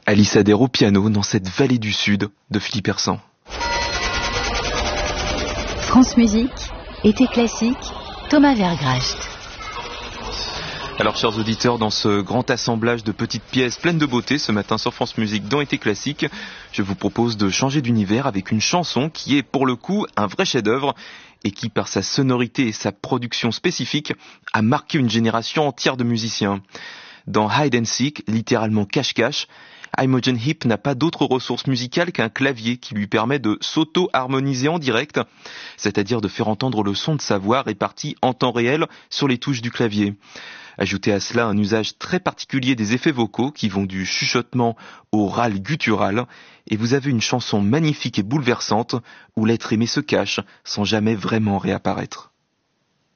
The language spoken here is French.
Alice Adair au piano dans cette vallée du Sud de Philippe Hersant. France Musique, été classique, Thomas Vergracht. Alors chers auditeurs, dans ce grand assemblage de petites pièces pleines de beauté ce matin sur France Musique dans Été Classique, je vous propose de changer d'univers avec une chanson qui est pour le coup un vrai chef-d'œuvre et qui par sa sonorité et sa production spécifique a marqué une génération entière de musiciens. Dans Hide and Seek, littéralement cache-cache, Imogen Heap n'a pas d'autre ressource musicale qu'un clavier qui lui permet de s'auto-harmoniser en direct, c'est-à-dire de faire entendre le son de sa voix réparti en temps réel sur les touches du clavier. Ajoutez à cela un usage très particulier des effets vocaux qui vont du chuchotement au râle guttural, et vous avez une chanson magnifique et bouleversante où l'être aimé se cache sans jamais vraiment réapparaître.